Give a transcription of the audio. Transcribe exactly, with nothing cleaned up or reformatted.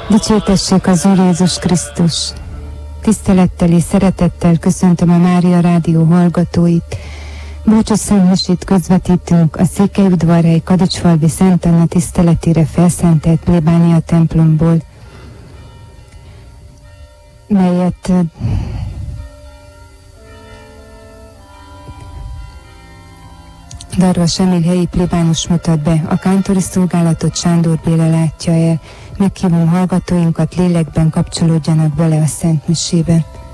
Dicsértessék az Úr Jézus Krisztus! Tisztelettel és szeretettel köszöntöm a Mária Rádió hallgatóit. Búcsúszentmisét közvetítünk a Székelyudvarhelyi Kadicsfalvi Szent Anna tiszteletére felszentelt plébánia templomból, melyet Darvas Emil helyi plébános mutat be. A kántori szolgálatot Sándor Béla látja el. Meghívom hallgatóinkat, lélekben kapcsolódjanak bele a Szent Misébe.